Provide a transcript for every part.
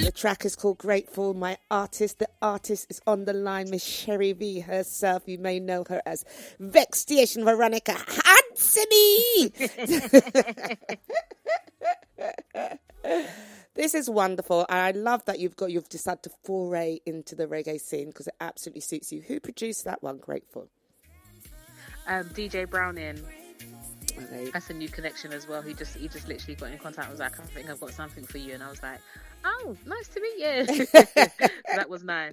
The track is called Grateful. The artist is on the line, Miss Sherry V herself. You may know her as Vexstation Veronica Anthony. This is wonderful. And I love that you've decided to foray into the reggae scene because it absolutely suits you. Who produced that one, Grateful? DJ Browning. Okay. That's a new connection as well. He just literally got in contact and was like, I think I've got something for you. And I was like, oh, nice to meet you. That was nice.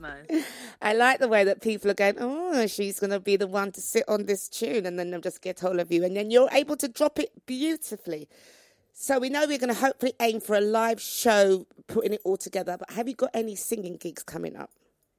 I like the way that people are going, oh, she's going to be the one to sit on this tune, and then they'll just get hold of you. And then you're able to drop it beautifully. So we know we're going to hopefully aim for a live show, putting it all together. But have you got any singing gigs coming up?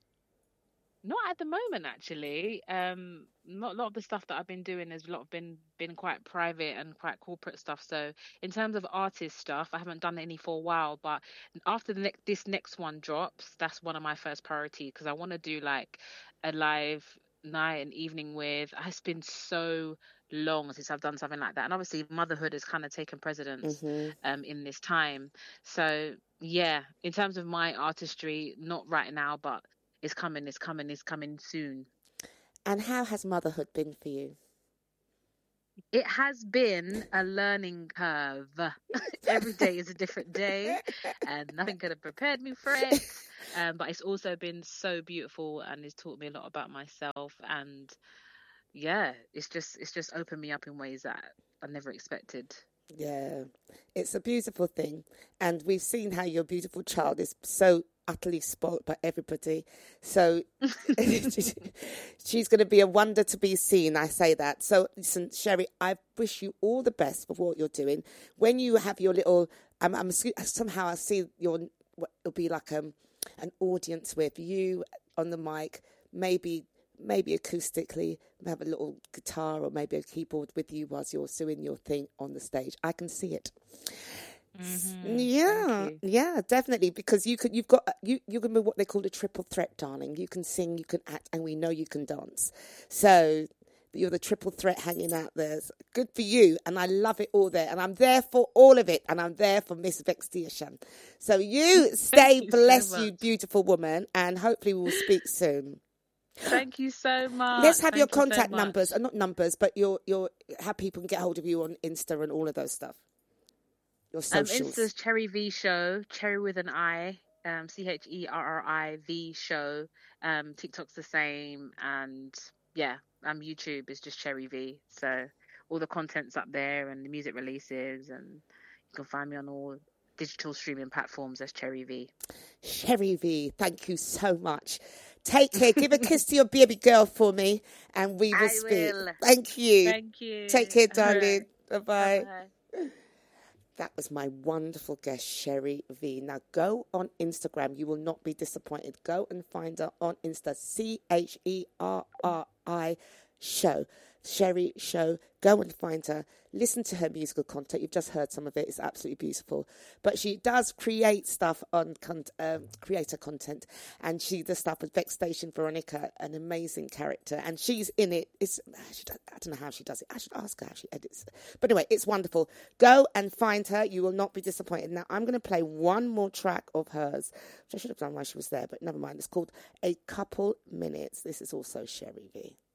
Not at the moment, actually. Not a lot of the stuff that I've been doing has been quite private and quite corporate stuff. So in terms of artist stuff, I haven't done any for a while. But after this next one drops, that's one of my first priority because I want to do like a live night and evening with. It's been so long since I've done something like that, and obviously motherhood has kind of taken precedence in this time. So yeah, in terms of my artistry, not right now, but it's coming soon. And how has motherhood been for you? It has been a learning curve. Every day is a different day, and nothing could have prepared me for it. But it's also been so beautiful, and it's taught me a lot about myself. And yeah, it's just opened me up in ways that I never expected. Yeah, it's a beautiful thing, and we've seen how your beautiful child is so utterly spoilt by everybody. So she's going to be a wonder to be seen. I say that. So listen, Sherry, I wish you all the best for what you're doing. When you have your little, somehow I see it'll be like an audience with you on the mic, maybe acoustically, have a little guitar or maybe a keyboard with you whilst you're doing your thing on the stage. I can see it. Yeah, definitely, because you can be what they call a triple threat, darling. You can sing, you can act, and we know you can dance. So you're the triple threat hanging out there. So good for you, and I love it all there, and I'm there for all of it, and I'm there for Miss Vexstation. So you stay, bless you, beautiful woman, and hopefully we will speak soon. Thank you so much. Let's have your contact numbers, not numbers, but your how people can get hold of you on Insta and all of those stuff. Your socials. Insta's Cherry V Show, Cherry with an I, CHERRIV Show. TikTok's the same, and yeah, YouTube is just Cherry V. So all the content's up there, and the music releases, and you can find me on all digital streaming platforms as Cherry V. Cherry V, thank you so much. Take care. Give a kiss to your baby girl for me, and we will speak. Thank you. Thank you. Take care, darling. Right. Bye-bye. That was my wonderful guest, Sherry V. Now go on Instagram. You will not be disappointed. Go and find her on Insta, CHERRI Show. Sherry Show. Go and find her. Listen to her musical content. You've just heard some of it. It's absolutely beautiful. But she does create stuff on creator content. And she does stuff with Vexstation Veronica, an amazing character. And she's in it. I don't know how she does it. I should ask her how she edits. But anyway, it's wonderful. Go and find her. You will not be disappointed. Now, I'm going to play one more track of hers, which I should have done while she was there, but never mind. It's called A Couple Minutes. This is also Sherry V.